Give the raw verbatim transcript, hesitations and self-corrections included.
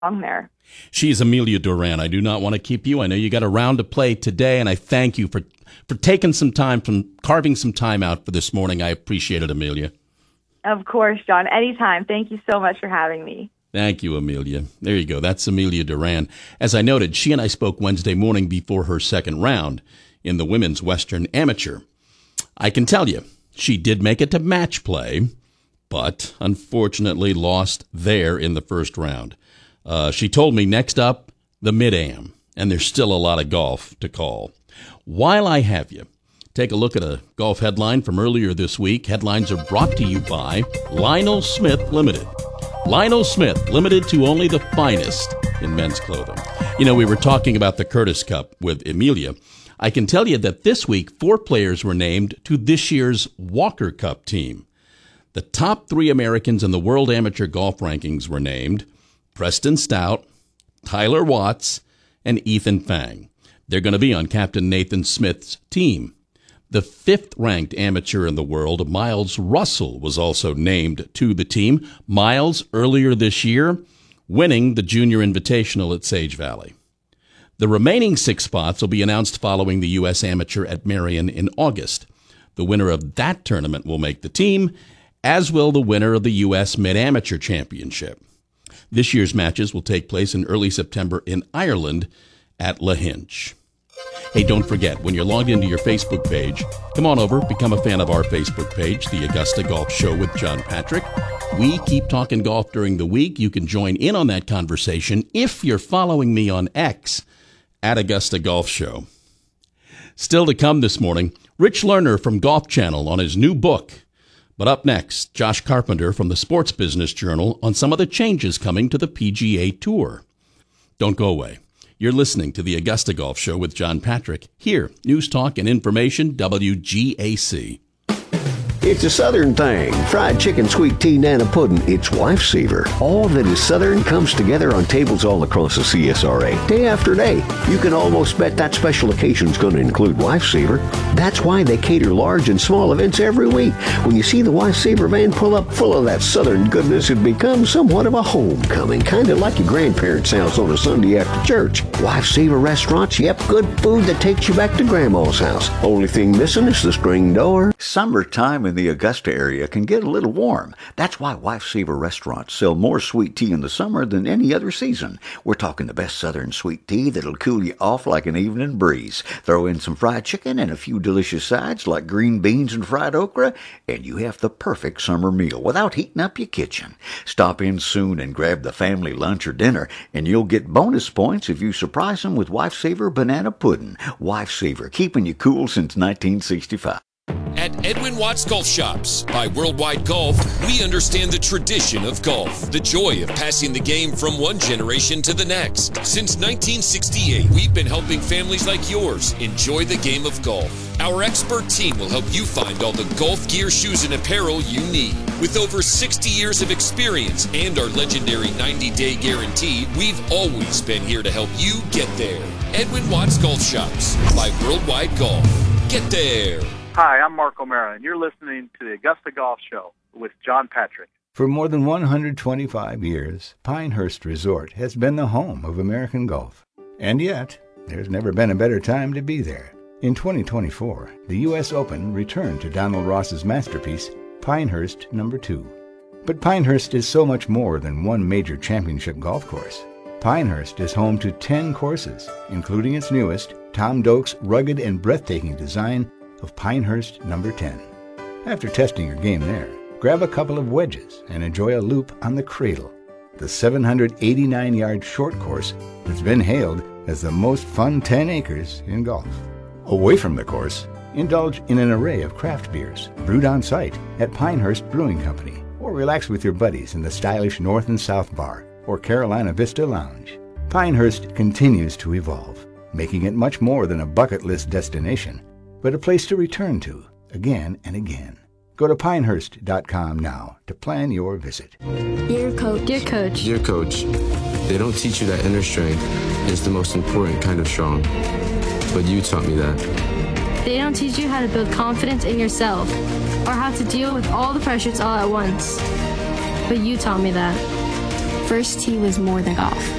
there. She's Amelia Duran. I do not want to keep you. I know you got a round to play today, and I thank you for, for taking some time, from carving some time out for this morning. I appreciate it, Amelia. Of course, John. Anytime. Thank you so much for having me. Thank you, Amelia. There you go. That's Amelia Duran. As I noted, she and I spoke Wednesday morning before her second round in the Women's Western Amateur. I can tell you, she did make it to match play, but unfortunately lost there in the first round. Uh, she told me next up, the Mid-Am, and there's still a lot of golf to call. While I have you, take a look at a golf headline from earlier this week. Headlines are brought to you by Lionel Smith Limited. Lionel Smith, limited to only the finest in men's clothing. You know, we were talking about the Curtis Cup with Amelia. I can tell you that this week, four players were named to this year's Walker Cup team. The top three Americans in the World Amateur Golf Rankings were named: Preston Stout, Tyler Watts, and Ethan Fang. They're going to be on Captain Nathan Smith's team. The fifth-ranked amateur in the world, Miles Russell, was also named to the team. Miles, earlier this year, winning the Junior Invitational at Sage Valley. The remaining six spots will be announced following the U S Amateur at Marion in August. The winner of that tournament will make the team, as will the winner of the U S Mid-Amateur Championship. This year's matches will take place in early September in Ireland at Lahinch. Hey, don't forget, when you're logged into your Facebook page, come on over, become a fan of our Facebook page, The Augusta Golf Show with John Patrick. We keep talking golf during the week. You can join in on that conversation if you're following me on X at Augusta Golf Show. Still to come this morning, Rich Lerner from Golf Channel on his new book. But up next, Josh Carpenter from the Sports Business Journal on some of the changes coming to the P G A Tour. Don't go away. You're listening to the Augusta Golf Show with John Patrick. Here, News Talk and Information, W G A C. It's a Southern thing. Fried chicken, sweet tea, nana pudding. It's Lifesaver. All that is Southern comes together on tables all across the C S R A, day after day. You can almost bet that special occasion's going to include Lifesaver. That's why they cater large and small events every week. When you see the Lifesaver van pull up full of that Southern goodness, it becomes somewhat of a homecoming, kind of like your grandparents' house on a Sunday after church. Lifesaver restaurants, yep, good food that takes you back to Grandma's house. Only thing missing is the screen door. Summertime in the Augusta area can get a little warm. That's why Lifesaver restaurants sell more sweet tea in the summer than any other season. We're talking the best Southern sweet tea that'll cool you off like an evening breeze. Throw in some fried chicken and a few delicious sides like green beans and fried okra, and you have the perfect summer meal without heating up your kitchen. Stop in soon and grab the family lunch or dinner, and you'll get bonus points if you surprise them with Lifesaver banana pudding. Lifesaver, keeping you cool since nineteen sixty-five. At Edwin Watts Golf Shops by Worldwide Golf, we understand the tradition of golf, the joy of passing the game from one generation to the next. Since nineteen sixty-eight, we've been helping families like yours enjoy the game of golf. Our expert team will help you find all the golf gear, shoes, and apparel you need. With over sixty years of experience and our legendary ninety-day guarantee, we've always been here to help you get there. Edwin Watts Golf Shops by Worldwide Golf. Get there. Hi, I'm Mark O'Mara, and you're listening to the Augusta Golf Show with John Patrick. For more than one hundred twenty-five years, Pinehurst Resort has been the home of American golf. And yet, there's never been a better time to be there. In twenty twenty-four, the U S Open returned to Donald Ross's masterpiece, Pinehurst Number two. But Pinehurst is so much more than one major championship golf course. Pinehurst is home to ten courses, including its newest, Tom Doak's rugged and breathtaking design of Pinehurst Number ten. After testing your game there, grab a couple of wedges and enjoy a loop on the Cradle, the seven hundred eighty-nine yard short course that's been hailed as the most fun ten acres in golf. Away from the course, indulge in an array of craft beers brewed on site at Pinehurst Brewing Company, or relax with your buddies in the stylish North and South Bar or Carolina Vista Lounge. Pinehurst continues to evolve, making it much more than a bucket list destination, but a place to return to again and again. Go to pinehurst dot com now to plan your visit. Dear Coach. Dear Coach. Dear Coach, they don't teach you that inner strength is the most important kind of strong. But you taught me that. They don't teach you how to build confidence in yourself or how to deal with all the pressures all at once. But you taught me that. first tee was more than golf.